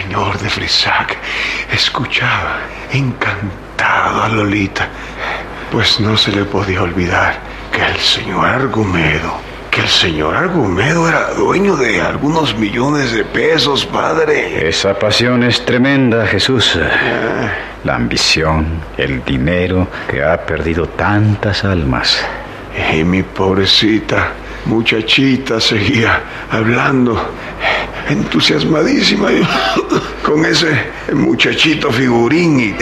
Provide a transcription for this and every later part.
señor de Frisac escuchaba encantado a Lolita, pues no se le podía olvidar que el señor Argumedo era dueño de algunos millones de pesos, padre. Esa pasión es tremenda, Jesús. La ambición, el dinero que ha perdido tantas almas. Y mi pobrecita muchachita seguía hablando entusiasmadísima con ese muchachito figurín y...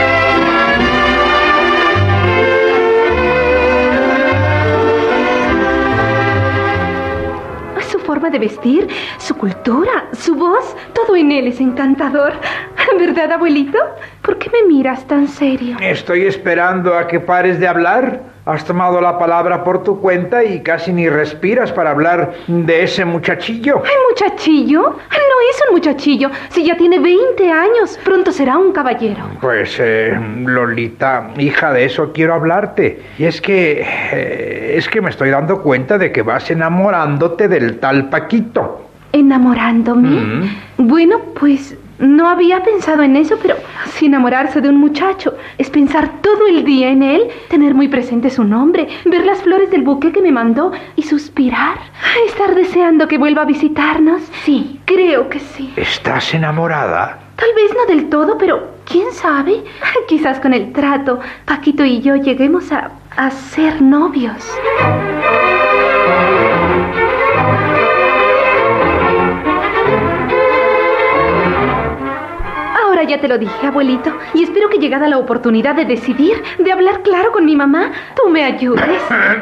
Su forma de vestir, su cultura, su voz, todo en él es encantador. ¿Verdad, abuelito? ¿Por qué me miras tan serio? Estoy esperando a que pares de hablar. Has tomado la palabra por tu cuenta y casi ni respiras para hablar de ese muchachillo. ¿Ay, muchachillo? No es un muchachillo. Si ya tiene 20 años, pronto será un caballero. Pues, Lolita, hija, de eso quiero hablarte. Y es que me estoy dando cuenta de que vas enamorándote del tal Paquito. ¿Enamorándome? Bueno, pues... no había pensado en eso, pero si enamorarse de un muchacho es pensar todo el día en él, tener muy presente su nombre, ver las flores del buque que me mandó y suspirar, estar deseando que vuelva a visitarnos. Sí, creo que sí. ¿Estás enamorada? Tal vez no del todo, pero ¿quién sabe? Quizás con el trato, Paquito y yo lleguemos a ser novios. Ya te lo dije, abuelito, y espero que llegada la oportunidad de decidir, de hablar claro con mi mamá, tú me ayudes.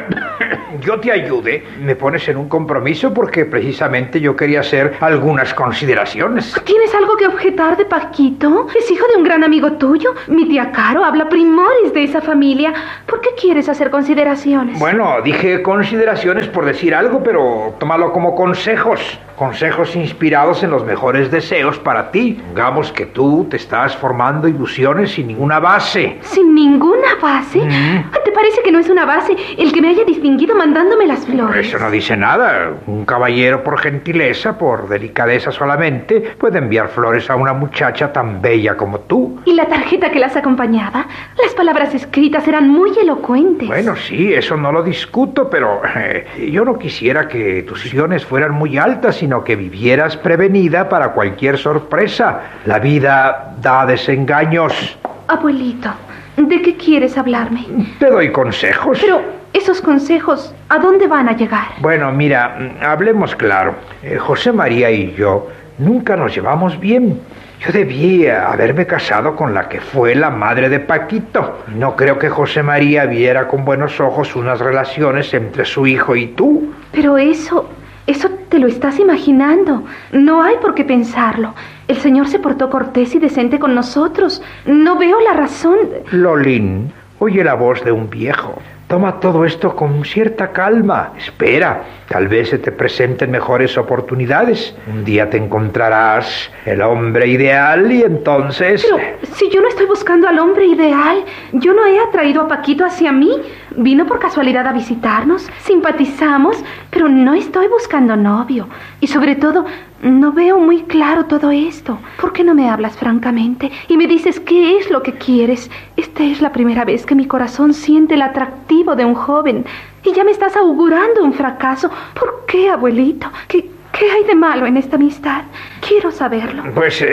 ¿Yo te ayude? Me pones en un compromiso porque precisamente yo quería hacer algunas consideraciones. ¿Tienes algo que objetar de Paquito? Es hijo de un gran amigo tuyo. Mi tía Caro habla primores de esa familia. ¿Por qué quieres hacer consideraciones? Bueno, dije consideraciones por decir algo, pero tómalo como consejos. Consejos inspirados en los mejores deseos para ti. Digamos que tú te estás formando ilusiones sin ninguna base. ¿Sin ninguna base? ¿Te parece que no es una base el que me haya distinguido mandándome las flores? Eso no dice nada. Un caballero por gentileza, por delicadeza solamente, puede enviar flores a una muchacha tan bella como tú. ¿Y la tarjeta que las acompañaba? Las palabras escritas eran muy elocuentes. Bueno, sí, eso no lo discuto, pero yo no quisiera que tus ilusiones fueran muy altas, sino que vivieras prevenida para cualquier sorpresa. La vida da desengaños. Abuelito, ¿de qué quieres hablarme? Te doy consejos. Pero esos consejos, ¿a dónde van a llegar? Bueno, mira, hablemos claro. José María y yo nunca nos llevamos bien. Yo debía haberme casado con la que fue la madre de Paquito. No creo que José María viera con buenos ojos unas relaciones entre su hijo y tú. Pero eso te lo estás imaginando. No hay por qué pensarlo. El señor se portó cortés y decente con nosotros. No veo la razón. Lolín, oye la voz de un viejo. Toma todo esto con cierta calma. Espera, tal vez se te presenten mejores oportunidades. Un día te encontrarás el hombre ideal y entonces... Pero si yo no estoy buscando al hombre ideal, yo no he atraído a Paquito hacia mí. Vino por casualidad a visitarnos, simpatizamos, pero no estoy buscando novio. Y sobre todo, no veo muy claro todo esto. ¿Por qué no me hablas francamente y me dices qué es lo que quieres? Esta es la primera vez que mi corazón siente el atractivo de un joven y ya me estás augurando un fracaso. ¿Por qué, abuelito? ¿Qué hay de malo en esta amistad? Quiero saberlo. Pues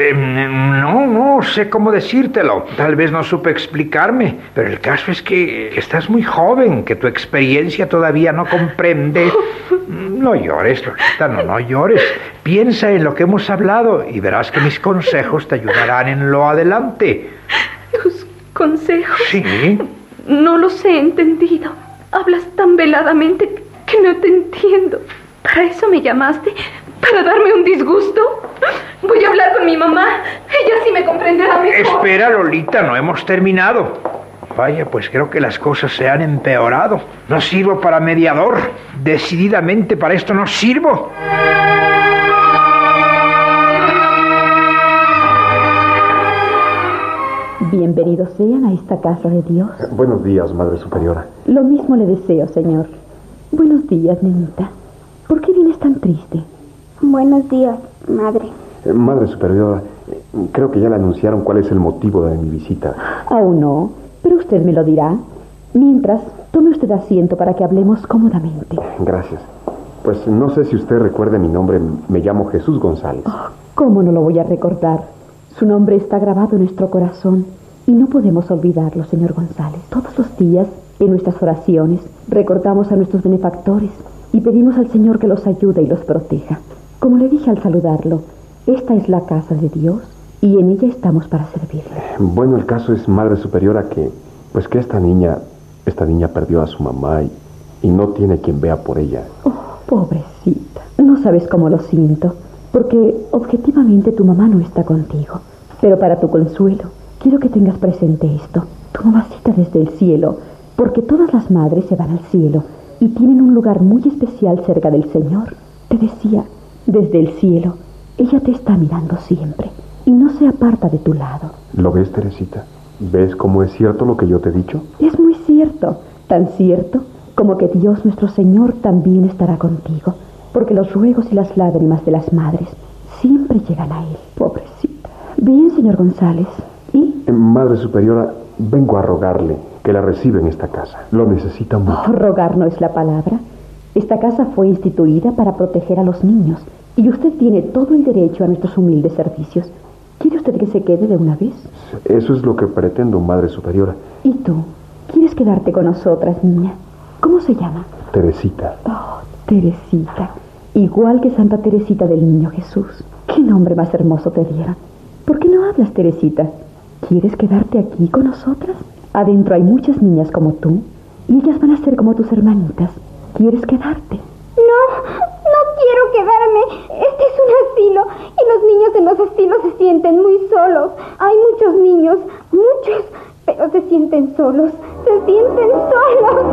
no sé cómo decírtelo. Tal vez no supe explicarme, pero el caso es que estás muy joven, que tu experiencia todavía no comprende. No llores, Lolita, no llores. Piensa en lo que hemos hablado y verás que mis consejos te ayudarán en lo adelante. ¿Tus consejos? Sí. No los he entendido. Hablas tan veladamente que no te entiendo. ¿Para eso me llamaste? ¿Para darme un disgusto? Voy a hablar con mi mamá. Ella sí me comprenderá mejor. Espera, Lolita, no hemos terminado. Vaya, pues creo que las cosas se han empeorado. No sirvo para mediador. Decididamente para esto no sirvo. Bienvenidos sean a esta casa de Dios. Buenos días, Madre Superiora. Lo mismo le deseo, señor. Buenos días, nenita. ¿Por qué vienes tan triste? Buenos días, madre. Madre Superiora, Creo que ya le anunciaron cuál es el motivo de mi visita. Aún no, pero usted me lo dirá. Mientras, tome usted asiento para que hablemos cómodamente. Gracias. Pues no sé si usted recuerde mi nombre. Me llamo Jesús González. ¿Cómo no lo voy a recordar? Su nombre está grabado en nuestro corazón y no podemos olvidarlo, señor González. Todos los días, en nuestras oraciones, recordamos a nuestros benefactores y pedimos al Señor que los ayude y los proteja. Como le dije al saludarlo, esta es la casa de Dios y en ella estamos para servirle. Bueno, el caso es, Madre Superiora, que esta niña perdió a su mamá y no tiene quien vea por ella. Oh, pobrecita. No sabes cómo lo siento, porque objetivamente tu mamá no está contigo. Pero para tu consuelo, quiero que tengas presente esto. Tu mamacita desde el cielo, porque todas las madres se van al cielo y tienen un lugar muy especial cerca del Señor. Te decía, desde el cielo, ella te está mirando siempre y no se aparta de tu lado. ¿Lo ves, Teresita? ¿Ves cómo es cierto lo que yo te he dicho? Es muy cierto, tan cierto como que Dios nuestro Señor también estará contigo, porque los ruegos y las lágrimas de las madres siempre llegan a Él, pobrecita. Bien, señor González, ¿y? Madre Superiora, vengo a rogarle que la reciba en esta casa. Lo necesita mucho. Oh, rogar no es la palabra. Esta casa fue instituida para proteger a los niños y usted tiene todo el derecho a nuestros humildes servicios. ¿Quiere usted que se quede de una vez? Eso es lo que pretendo, Madre Superiora. ¿Y tú? ¿Quieres quedarte con nosotras, niña? ¿Cómo se llama? Teresita. Oh, Teresita. Igual que Santa Teresita del Niño Jesús. ¿Qué nombre más hermoso te dieron? ¿Por qué no hablas, Teresita? ¿Quieres quedarte aquí con nosotras? Adentro hay muchas niñas como tú y ellas van a ser como tus hermanitas. ¿Quieres quedarte? No quiero quedarme. Este es un asilo y los niños en los asilos se sienten muy solos. Hay muchos niños, muchos, pero se sienten solos. Se sienten solos.